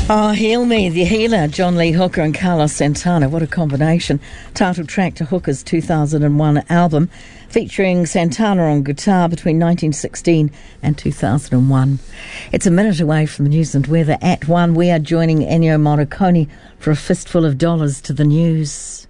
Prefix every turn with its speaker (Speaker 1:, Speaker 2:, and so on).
Speaker 1: Oh, Heal Me, The Healer, John Lee Hooker and Carlos Santana. What a combination. Title track to Hooker's 2001 album, featuring Santana on guitar between 1916 and 2001. It's a minute away from the news and weather. At 1, we are joining Ennio Morricone for a fistful of dollars to the news.